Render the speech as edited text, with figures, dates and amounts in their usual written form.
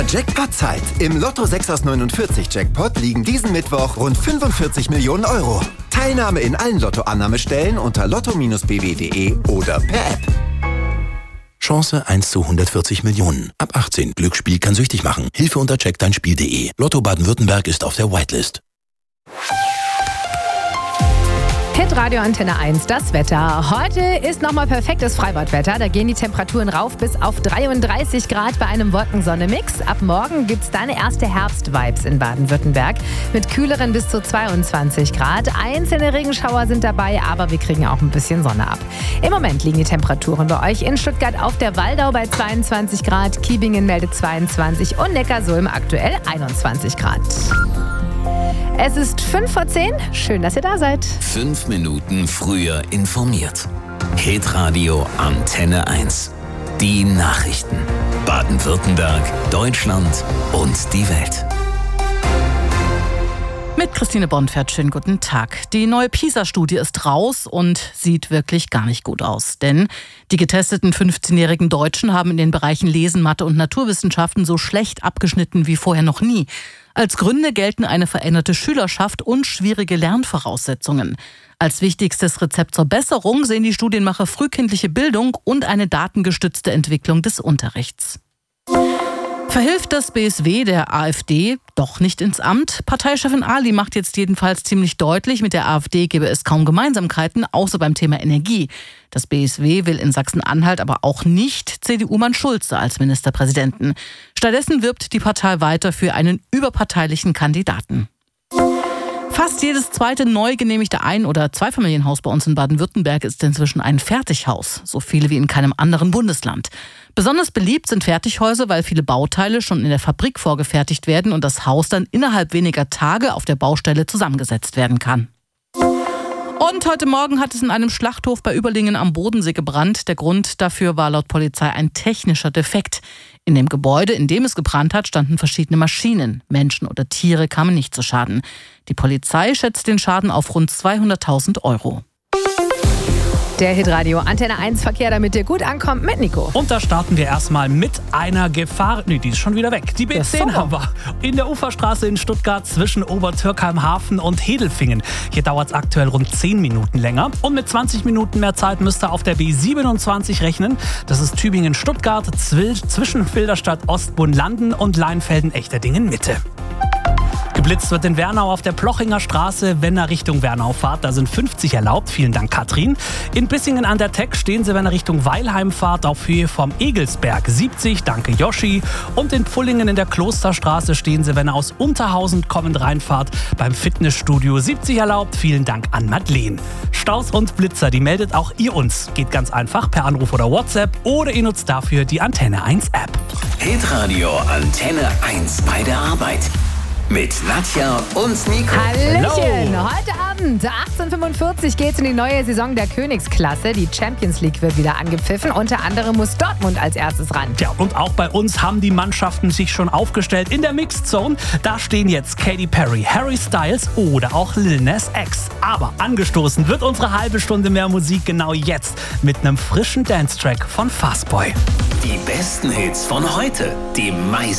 Jackpot-Zeit. Im Lotto 6 aus 49 Jackpot liegen diesen Mittwoch rund 45 Millionen Euro. Teilnahme in allen Lotto-Annahmestellen unter lotto-bw.de oder per App. Chance 1 zu 140 Millionen. Ab 18. Glücksspiel kann süchtig machen. Hilfe unter checkdeinspiel.de. Lotto Baden-Württemberg ist auf der Whitelist. Hitradio Antenne 1, das Wetter. Heute ist nochmal perfektes Freibadwetter. Da gehen die Temperaturen rauf bis auf 33 Grad bei einem Wolken-Sonne-Mix. Ab morgen gibt es dann erste Herbst-Vibes in Baden-Württemberg mit kühleren bis zu 22 Grad. Einzelne Regenschauer sind dabei, aber wir kriegen auch ein bisschen Sonne ab. Im Moment liegen die Temperaturen bei euch in Stuttgart auf der Waldau bei 22 Grad, Kiebingen meldet 22 und Neckarsulm aktuell 21 Grad. Es ist 5:10. Schön, dass ihr da seid. 5 Minuten früher informiert. Hitradio Antenne 1. Die Nachrichten. Baden-Württemberg, Deutschland und die Welt. Mit Christine Bonfert, schönen guten Tag. Die neue PISA-Studie ist raus und sieht wirklich gar nicht gut aus. Denn die getesteten 15-jährigen Deutschen haben in den Bereichen Lesen, Mathe und Naturwissenschaften so schlecht abgeschnitten wie vorher noch nie. Als Gründe gelten eine veränderte Schülerschaft und schwierige Lernvoraussetzungen. Als wichtigstes Rezept zur Besserung sehen die Studienmacher frühkindliche Bildung und eine datengestützte Entwicklung des Unterrichts. Verhilft das BSW der AfD doch nicht ins Amt? Parteichefin Ali macht jetzt jedenfalls ziemlich deutlich, mit der AfD gebe es kaum Gemeinsamkeiten, außer beim Thema Energie. Das BSW will in Sachsen-Anhalt aber auch nicht CDU-Mann Schulze als Ministerpräsidenten. Stattdessen wirbt die Partei weiter für einen überparteilichen Kandidaten. Fast jedes zweite neu genehmigte Ein- oder Zweifamilienhaus bei uns in Baden-Württemberg ist inzwischen ein Fertighaus. So viele wie in keinem anderen Bundesland. Besonders beliebt sind Fertighäuser, weil viele Bauteile schon in der Fabrik vorgefertigt werden und das Haus dann innerhalb weniger Tage auf der Baustelle zusammengesetzt werden kann. Und heute Morgen hat es in einem Schlachthof bei Überlingen am Bodensee gebrannt. Der Grund dafür war laut Polizei ein technischer Defekt. In dem Gebäude, in dem es gebrannt hat, standen verschiedene Maschinen. Menschen oder Tiere kamen nicht zu Schaden. Die Polizei schätzt den Schaden auf rund 200.000 Euro. Der Hitradio Antenne 1 Verkehr, damit ihr gut ankommt, mit Nico. Und da starten wir erstmal mit einer Gefahr. Nee, die ist schon wieder weg. Die B10 haben wir in der Uferstraße in Stuttgart zwischen Obertürkheim-Hafen und Hedelfingen. Hier dauert es aktuell rund 10 Minuten länger. Und mit 20 Minuten mehr Zeit müsst ihr auf der B27 rechnen. Das ist Tübingen-Stuttgart zwischen Filderstadt-Ostbund-Landen und Leinfelden-Echterdingen-Mitte. Geblitzt wird in Wernau auf der Plochinger Straße, wenn ihr Richtung Wernau fahrt. Da sind 50 erlaubt. Vielen Dank, Katrin. In Bissingen an der Teck stehen sie, wenn ihr Richtung Weilheim fahrt, auf Höhe vom Egelsberg 70. Danke, Joschi. Und in Pfullingen in der Klosterstraße stehen sie, wenn ihr aus Unterhausen kommend reinfahrt, beim Fitnessstudio 70 erlaubt. Vielen Dank an Madeleine. Staus und Blitzer, die meldet auch ihr uns. Geht ganz einfach per Anruf oder WhatsApp oder ihr nutzt dafür die Antenne 1 App. Hitradio Antenne 1 bei der Arbeit. Mit Nadja und Nico. Hallöchen! Heute Abend, 18:45 geht's in die neue Saison der Königsklasse. Die Champions League wird wieder angepfiffen. Unter anderem muss Dortmund als erstes ran. Ja, und auch bei uns haben die Mannschaften sich schon aufgestellt in der Mixed Zone. Da stehen jetzt Katy Perry, Harry Styles oder auch Lil Nas X. Aber angestoßen wird unsere halbe Stunde mehr Musik genau jetzt mit einem frischen Dance-Track von Fastboy. Die besten Hits von heute, die meisten